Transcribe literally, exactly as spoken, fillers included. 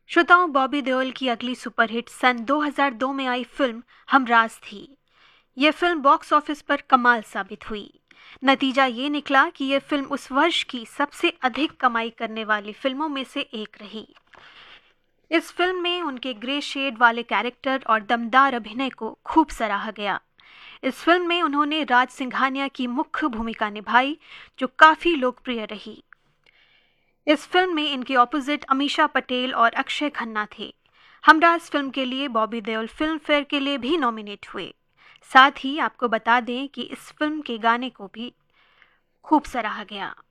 श्रोताओं, बॉबी देओल की अगली सुपरहिट सन दो हज़ार दो में आई फिल्म हमराज थी। ये फिल्म बॉक्स ऑफिस पर कमाल साबित हुई। नतीजा ये निकला कि ये फिल्म उस वर्ष की सबसे अधिक कमाई करने वाली फिल्मों में से एक रही। इस फिल्म में उनके ग्रे शेड वाले कैरेक्टर और दमदार अभिनय को खूब सराहा गया। इस फिल्म में उन्होंने राज सिंघानिया की मुख्य भूमिका निभाई, जो काफी लोकप्रिय रही। इस फिल्म में इनके ऑपोजिट अमीषा पटेल और अक्षय खन्ना थे। हमराज फिल्म के लिए बॉबी देओल फिल्म फेयर के लिए भी नॉमिनेट हुए। साथ ही आपको बता दें कि इस फिल्म के गाने को भी खूब सराहा गया।